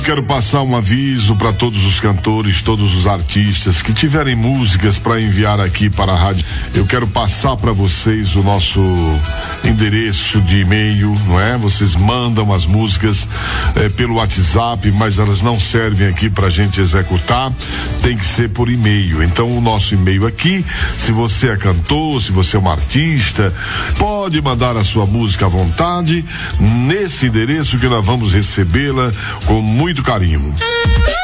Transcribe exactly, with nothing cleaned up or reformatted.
Quero passar um aviso para todos os cantores, todos os artistas que tiverem músicas para enviar aqui para a rádio. Eu quero passar para vocês o nosso endereço de e-mail, não é? Vocês mandam as músicas eh, pelo WhatsApp, mas elas não servem aqui para a gente executar. Tem que ser por e-mail. Então o nosso e-mail aqui, se você é cantor, se você é um artista, pode mandar a sua música à vontade nesse endereço que nós vamos recebê-la com muito carinho.